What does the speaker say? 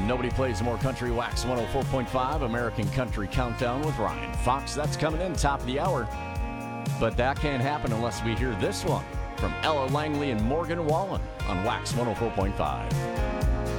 Nobody plays more country. Wax 104.5, American Country Countdown with Ryan Fox. That's coming in top of the hour. But that can't happen unless we hear this one from Ella Langley and Morgan Wallen on Wax 104.5.